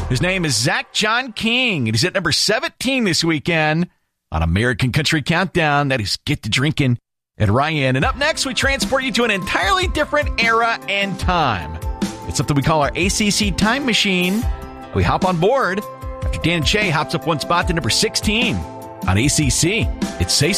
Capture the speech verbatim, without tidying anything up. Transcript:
His name is Zach John King, and he's at number seventeen this weekend on American Country Countdown. That is Get to Drinking at Ryan. And up next, we transport you to an entirely different era and time. It's something we call our A C C Time Machine. We hop on board after Dan and Shay hops up one spot to number sixteen on A C C. It's Say